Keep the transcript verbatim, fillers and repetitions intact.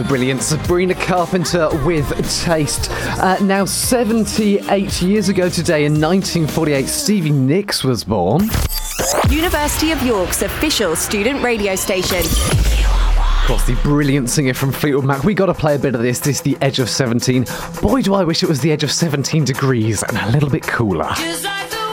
the brilliant Sabrina Carpenter with Taste. Uh, now, seventy-eight years ago today, in nineteen forty-eight, Stevie Nicks was born. University of York's official student radio station. Of course, the brilliant singer from Fleetwood Mac. We got to play a bit of this. This is The Edge of seventeen. Boy, do I wish it was The Edge of seventeen degrees and a little bit cooler.